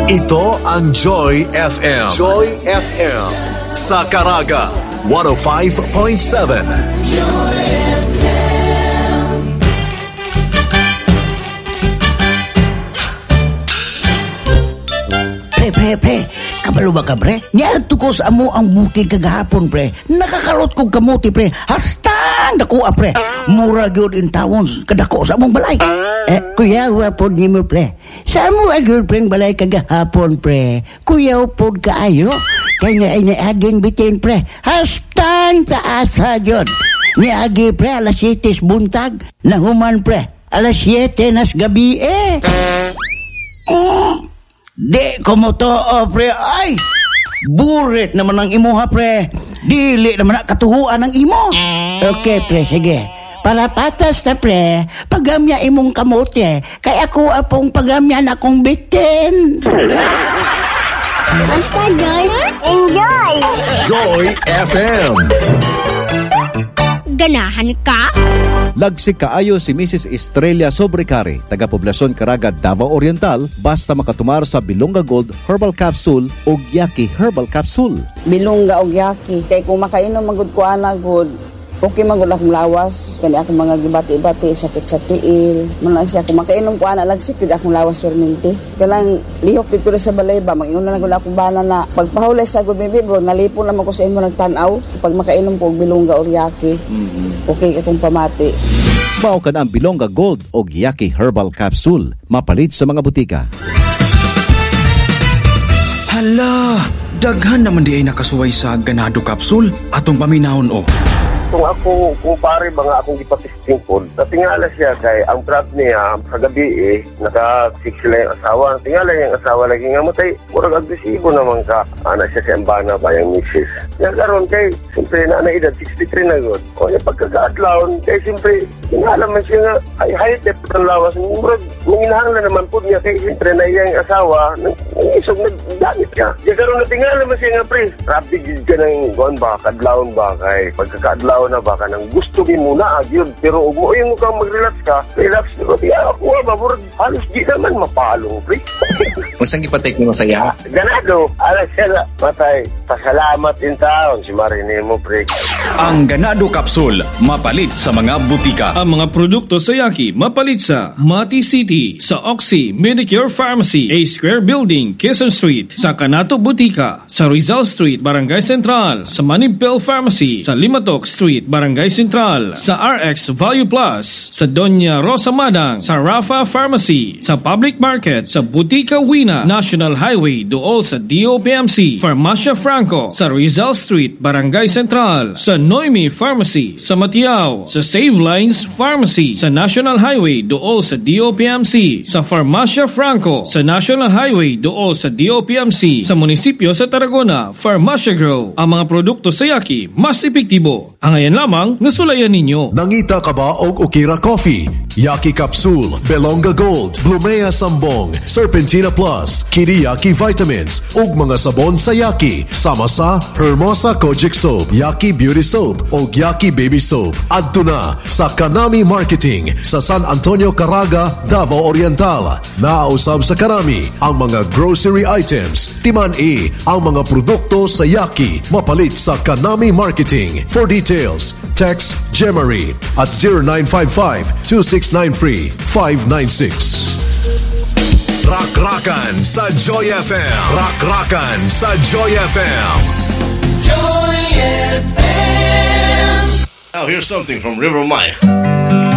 Ito ang Joy FM. Joy FM. Sa Caraga, 105.7. Joy FM. Pre. Kabalo ba ka, pre? Niadto ko sa amo ang bukid kagahapon, pre. Nakakalot kong kamuti, pre. Hastang dako, pre. Mura gyud in tawon kadako sa among balay. Kuya, wapod ni mo, pre. Sa amo agad, pre, balay kagahapon, pre. Kuya, upod kaayo. Kaya nga aging bitin, pre. Hastang sa asa yun. Niagi, pre, alas 7 buntag. Nahuman, pre. Alas 7 nas gabi, Di ko mo to, pre. Ay, burit naman ang imuha, pre. Dili naman ang katuhuan ng imo. Okay, pre, sige. Para patas na, pre, pagamya imong kamote. Kaya ako apong pagamya na akong bitin. Basta, Joy. Enjoy! Joy FM. Ganahan ka? Lagsik kaayo si Mrs. Estrella Sobrecari, taga-poblasyon Caraga, Davao Oriental, basta makatumar sa Bilonga Gold Herbal Capsule o Yaki Herbal Capsule. Bilonga o Yaki, kay kung makainom magud ko ana good, okay magud akong lawas, kani akong mga gibati-bati, sakit sa tiil, man siya kung makainom ko ana lagsik gid akong lawas perminti. Kanang lihok gid ko sa balay ba, mag-ingon na gud akong bana na pagpahulay sa good baby bro, nalipon naman ko sa imo nagtan-aw pag makainom ko og Bilonga o Yaki. Okay akong pamati. Mao ka na ang Bilonga Gold o Yaki Herbal Capsule, mapalit sa mga butika. Hala, daghan naman di ay nakasuway sa ganado capsule atong paminahon o. Kung ako, kumpare mga akong ipatisting po, natingala siya kay ang trap niya sa gabi naka-fix sila yung asawa. Tingala yung asawa lagi nga matay, murag agresibo naman ka. Anak siya sa embana ba yung misis. Yan karon kay, siyempre na edad, 63 na yun. O yung pagkakaadlaon, kay siyempre, tingala man siya nga, ay high-tep ng lawas. Murag, manginahanglan naman po niya kay siyempre na yung asawa, isog nagdamit ka. Yan karon natingala man siya nga, pre, rapid ka ng gawin ba, kadlaon ba, kay pagkakaadlaon na baka nang gusto mo muna yun, pero ug mo yung mukhang mag-relax ka, relax pero di ako murag halos di naman mapalong, pre. Kung saan ipatake mo sa iya? Ganado, alas siya matay, pasalamat in taon si Marine mo, pre. Ang ganado capsule, mapalit sa mga butika. Ang mga produkto sa Yaki, mapalit sa Mati City, sa Oxy Medicure Pharmacy, A Square Building, Quezon Street, sa Canato Butika, sa Rizal Street, Barangay Central, sa Manibel Pharmacy, sa Limatok Street, Barangay Central, sa RX Value Plus, sa Doña Rosa Madang, sa Rafa Pharmacy, sa Public Market, sa Butika Wina, National Highway, dool sa DOPMC, Farmacia Franco, sa Rizal Street, Barangay Central, sa Noemi Pharmacy, sa Matiao, sa Save Lines Pharmacy, sa National Highway, dool sa DOPMC, sa Farmacia Franco, sa National Highway, dool sa DOPMC, sa munisipyo sa Tarragona, Farmacia Grow. Ang mga produkto sa Yaki, mas epektibo. Ang ayan lamang, nasulayan ninyo. Nangita ka ba og Okira Coffee? Yaki Capsule, Belonga Gold, Blumea Sambong, Serpentina Plus, Kiriyaki Vitamins, ug mga sabon sa Yaki. Sama sa Hermosa Kojic Soap, Yaki Beauty Soap, o Yaki Baby Soap. Adto na sa Kanami Marketing sa San Antonio, Caraga, Davao Oriental. Naausab sa Kanami ang mga grocery items. Timan-i ang mga produkto sa Yaki. Mapalit sa Kanami Marketing. For details, text Gemary at 0955-2693-596. Rak-rakan sa Joy FM. Rak-rakan sa Joy FM. Joy FM. Now here's something from River Maya.